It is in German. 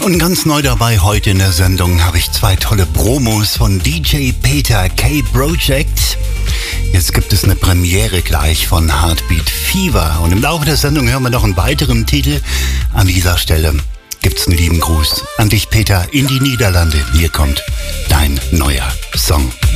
Und ganz neu dabei heute in der Sendung habe ich 2 tolle Promos von DJ Peter K. Project. Jetzt gibt es eine Premiere gleich von Heartbeat Fever. Und im Laufe der Sendung hören wir noch einen weiteren Titel. An dieser Stelle gibt's einen lieben Gruß an dich, Peter, in die Niederlande. Hier kommt dein neuer Song.